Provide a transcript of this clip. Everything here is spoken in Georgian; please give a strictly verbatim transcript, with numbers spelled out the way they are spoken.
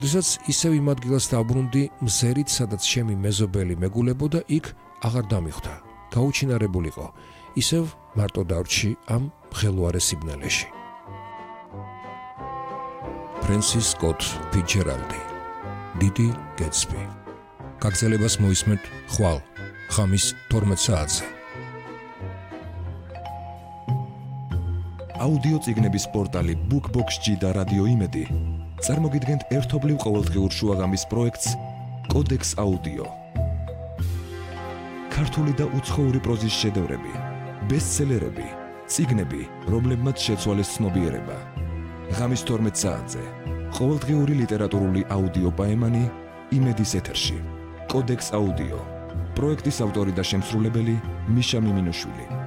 როდესაც ისევ იმ ადგილას დავბრუნდი მზერით, სადაც ჩემი მეზობელი მეგულებოდა, იქ აღარ დამიხვდა. გაუჩინარებულიყო, ისევ მარტო დავრჩი ამ მხელვარე სიბნელეში. ფრენსის სკოტ ფიცჯერალდი, დიდი გეტსბი. გაგრძელებას მოისმენთ ხვალ, ხამის თორმეტ საათზე. აუდიო წიგნების პორტალი BookBox-G და რადიო იმედი წარმოგიდგენთ ერთობლივ ყოველდღიურ შუაღამის პროექტს კოდექს აუდიო. ქართული და უცხოური პროზის შედევრები, ბესტსელერები, წიგნები, რომლებმაც შეცვალეს ცნობიერება. ღამის თორმეტ საათზე ყოველდღიური ლიტერატურული აუდიო პაემანი იმედის ეთერში. კოდექს აუდიო. პროექტის ავტორი და შემსრულებელი მიშა მიმინოშვილი.